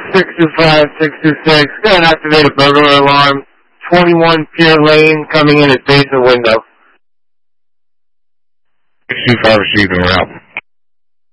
625-626. Go ahead and activate a burglar alarm. 21 Pier Lane coming in at basement window. 625 received and route.